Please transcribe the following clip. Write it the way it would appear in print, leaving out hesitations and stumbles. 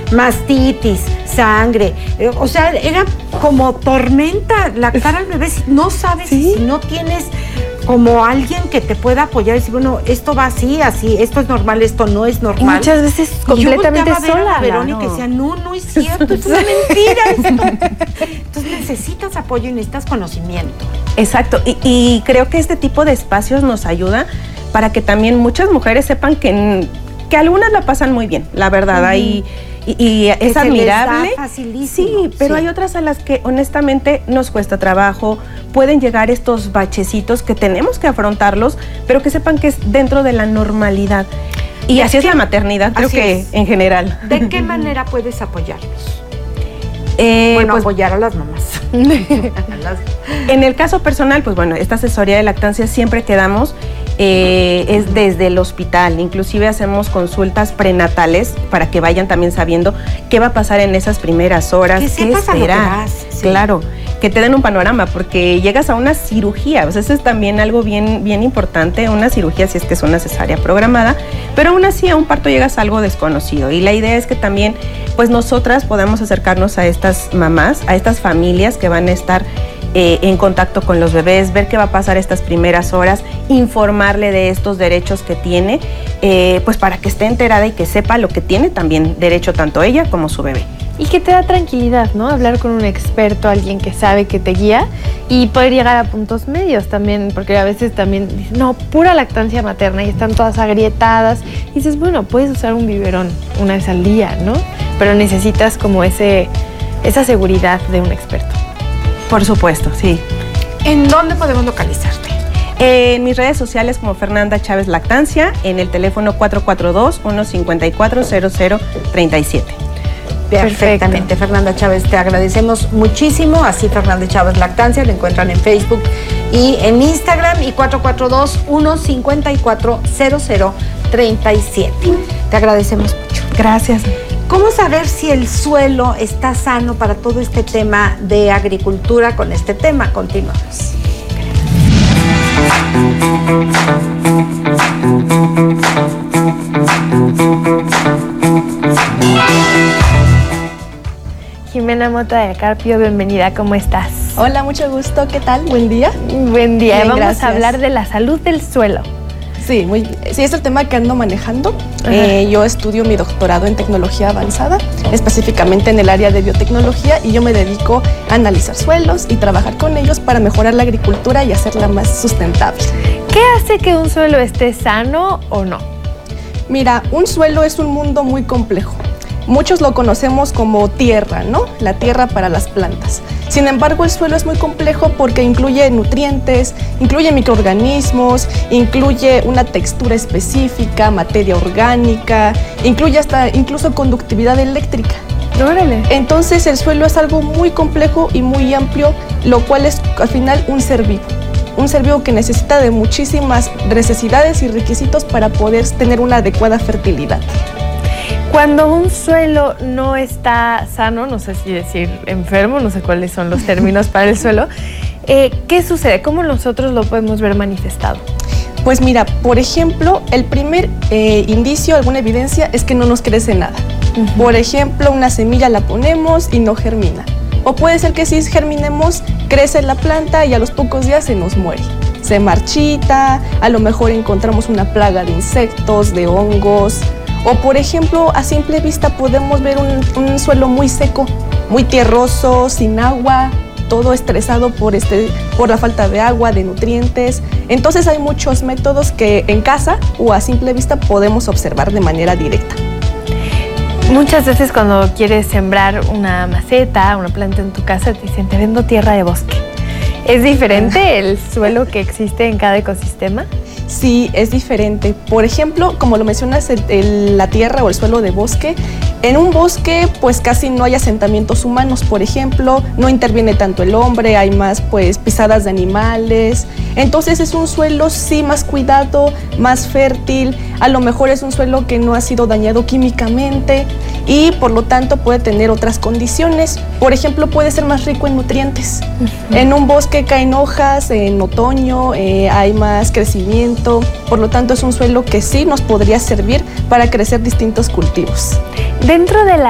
mastitis, sangre, o sea, era como tormenta la cara al bebé, no sabes si no tienes como alguien que te pueda apoyar y decir, bueno, esto va así, esto es normal, esto no es normal. Y muchas veces completamente sola. A Verónica decía, no es cierto, es una mentira esto. Entonces necesitas apoyo y necesitas conocimiento. Exacto, y creo que este tipo de espacios nos ayuda para que también muchas mujeres sepan que algunas la pasan muy bien, la verdad, ahí y es admirable. Sí, pero hay otras a las que honestamente nos cuesta trabajo, pueden llegar estos bachecitos que tenemos que afrontarlos, pero que sepan que es dentro de la normalidad. Y así es la maternidad, creo que en general. ¿De qué manera puedes apoyarlos? Pues, apoyar a las mamás. En el caso personal, pues bueno, esta asesoría de lactancia siempre que damos es desde el hospital. Inclusive hacemos consultas prenatales para que vayan también sabiendo qué va a pasar en esas primeras horas, qué esperar. Claro, que te den un panorama, porque llegas a una cirugía, o sea, eso es también algo bien importante, una cirugía si es que es una cesárea programada, pero aún así a un parto llegas a algo desconocido, y la idea es que también pues nosotras podamos acercarnos a estas mamás, a estas familias que van a estar en contacto con los bebés, ver qué va a pasar estas primeras horas, informarle de estos derechos que tiene, pues para que esté enterada y que sepa lo que tiene también derecho tanto ella como su bebé. Y que te da tranquilidad, ¿no? Hablar con un experto, alguien que sabe, que te guía, y poder llegar a puntos medios también, porque a veces también dicen, no, pura lactancia materna y están todas agrietadas. Y dices, bueno, puedes usar un biberón una vez al día, ¿no? Pero necesitas como esa seguridad de un experto. Por supuesto, sí. ¿En dónde podemos localizarte? En mis redes sociales como Fernanda Chávez Lactancia, en el teléfono 442-154-0037. Perfectamente, Fernanda Chávez, te agradecemos muchísimo. Así, Fernanda Chávez Lactancia, lo encuentran en Facebook y en Instagram, y 442-154-0037. Te agradecemos mucho. Gracias. ¿Cómo saber si el suelo está sano para todo este tema de agricultura con este tema? Continuamos. Jimena Mota de Carpio, bienvenida, ¿cómo estás? Hola, mucho gusto, ¿qué tal? Buen día. Buen día, bien, vamos gracias. a hablar de la salud del suelo. Sí, es el tema que ando manejando. Yo estudio mi doctorado en tecnología avanzada, específicamente en el área de biotecnología, y yo me dedico a analizar suelos y trabajar con ellos para mejorar la agricultura y hacerla más sustentable. ¿Qué hace que un suelo esté sano o no? Mira, un suelo es un mundo muy complejo. Muchos lo conocemos como tierra, ¿no? La tierra para las plantas. Sin embargo, el suelo es muy complejo porque incluye nutrientes, incluye microorganismos, incluye una textura específica, materia orgánica, incluye incluso conductividad eléctrica. Órale. Entonces, el suelo es algo muy complejo y muy amplio, lo cual es al final un ser vivo. Un ser vivo que necesita de muchísimas necesidades y requisitos para poder tener una adecuada fertilidad. Cuando un suelo no está sano, no sé si decir enfermo, no sé cuáles son los términos para el suelo, ¿qué sucede? ¿Cómo nosotros lo podemos ver manifestado? Pues mira, por ejemplo, el primer indicio, alguna evidencia, es que no nos crece nada. Por ejemplo, una semilla la ponemos y no germina. O puede ser que sí germinemos, crece la planta y a los pocos días se nos muere. Se marchita, a lo mejor encontramos una plaga de insectos, de hongos. O por ejemplo, a simple vista podemos ver un suelo muy seco, muy tierroso, sin agua, todo estresado por la falta de agua, de nutrientes. Entonces hay muchos métodos que en casa o a simple vista podemos observar de manera directa. Muchas veces cuando quieres sembrar una maceta, una planta en tu casa, te dicen, te vendo tierra de bosque. ¿Es diferente el suelo que existe en cada ecosistema? Sí, es diferente. Por ejemplo, como lo mencionas, la tierra o el suelo de bosque, en un bosque pues casi no hay asentamientos humanos, por ejemplo, no interviene tanto el hombre, hay más pues pisadas de animales. Entonces es un suelo sí más cuidado, más fértil, a lo mejor es un suelo que no ha sido dañado químicamente y por lo tanto puede tener otras condiciones. Por ejemplo, puede ser más rico en nutrientes. En un bosque caen hojas, en otoño hay más crecimiento, por lo tanto es un suelo que sí nos podría servir para crecer distintos cultivos. Dentro de la